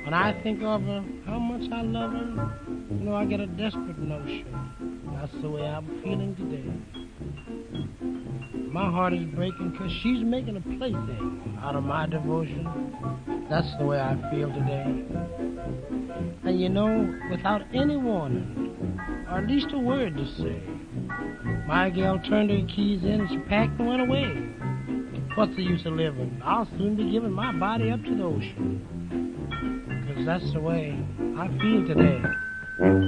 When I think of her, how much I love her, I get a desperate notion. That's the way I'm feeling today. My heart is breaking 'cause she's making a plaything out of my devotion. That's the way I feel today. And without any warning, or at least a word to say, my gal turned her keys in and she packed and went away. What's the use of living? I'll soon be giving my body up to the ocean. 'Cause that's the way I feel today.